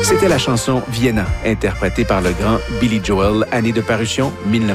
C'était la chanson Vienna, interprétée par le grand Billy Joel, année de parution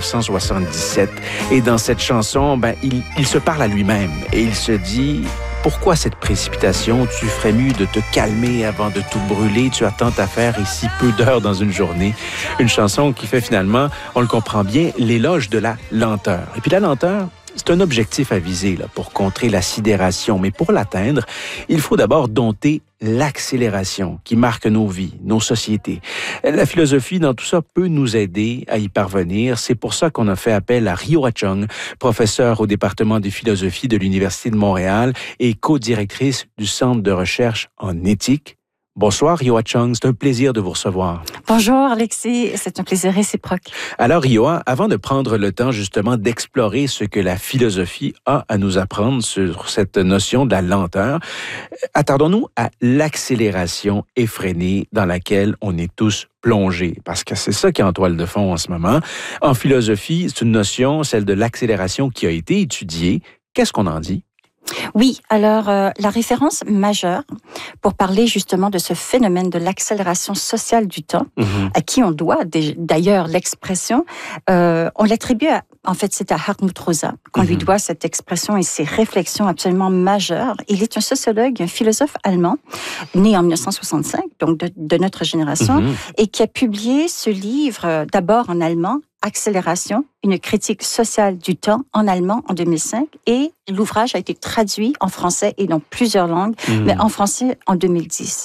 1977. Et dans cette chanson, il se parle à lui-même et il se dit... Pourquoi cette précipitation? Tu ferais mieux de te calmer avant de tout brûler. Tu as tant à faire et si peu d'heures dans une journée. Une chanson qui fait finalement, on le comprend bien, l'éloge de la lenteur. Et puis la lenteur, c'est un objectif à viser pour contrer la sidération. Mais pour l'atteindre, il faut d'abord dompter l'accélération qui marque nos vies, nos sociétés. La philosophie dans tout ça peut nous aider à y parvenir. C'est pour ça qu'on a fait appel à Hyo-Ah Chung, professeure au département de philosophie de l'Université de Montréal et co-directrice du Centre de recherche en éthique. Bonsoir, Hyo-Ah Chung. C'est un plaisir de vous recevoir. Bonjour, Alexis. C'est un plaisir réciproque. Alors, Hyo-Ah, avant de prendre le temps justement d'explorer ce que la philosophie a à nous apprendre sur cette notion de la lenteur, attardons-nous à l'accélération effrénée dans laquelle on est tous plongés, parce que c'est ça qui est en toile de fond en ce moment. En philosophie, c'est une notion, celle de l'accélération, qui a été étudiée. Qu'est-ce qu'on en dit? Oui, alors la référence majeure pour parler justement de ce phénomène de l'accélération sociale du temps, à qui on doit d'ailleurs l'expression, on l'attribue en fait, c'est à Hartmut Rosa qu'on lui doit cette expression et ses réflexions absolument majeures. Il est un sociologue, un philosophe allemand, né en 1965, donc de notre génération, et qui a publié ce livre d'abord en allemand, Accélération, une critique sociale du temps en allemand en 2005 et l'ouvrage a été traduit en français et dans plusieurs langues, mais en français en 2010.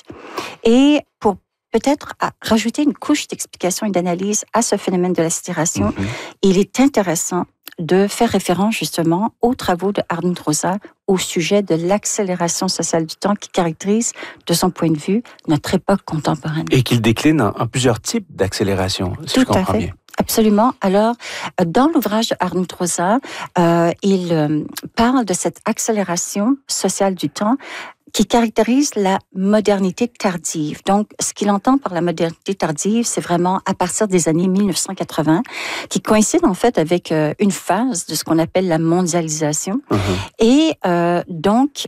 Et pour peut-être rajouter une couche d'explication et d'analyse à ce phénomène de l'accélération, il est intéressant de faire référence justement aux travaux de Hartmut Rosa au sujet de l'accélération sociale du temps qui caractérise, de son point de vue, notre époque contemporaine. Et qu'il décline en plusieurs types d'accélération, si je comprends bien. Absolument. Alors, dans l'ouvrage de Hartmut Rosa, il parle de cette accélération sociale du temps qui caractérise la modernité tardive. Donc, ce qu'il entend par la modernité tardive, c'est vraiment à partir des années 1980, qui coïncide en fait avec une phase de ce qu'on appelle la mondialisation. Et donc,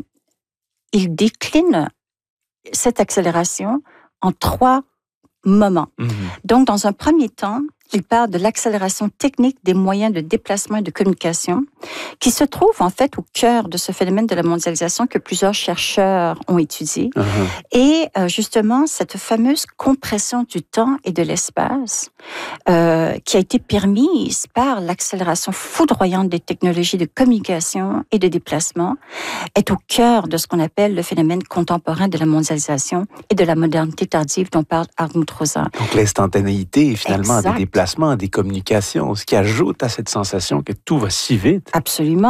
il décline cette accélération en 3 moments. Donc, dans un premier temps, il parle de l'accélération technique des moyens de déplacement et de communication, qui se trouve en fait au cœur de ce phénomène de la mondialisation que plusieurs chercheurs ont étudié. Et justement, cette fameuse compression du temps et de l'espace qui a été permise par l'accélération foudroyante des technologies de communication et de déplacement est au cœur de ce qu'on appelle le phénomène contemporain de la mondialisation et de la modernité tardive dont parle Hartmut Rosa. Donc l'instantanéité finalement des déplacements, des communications, ce qui ajoute à cette sensation que tout va si vite. Absolument.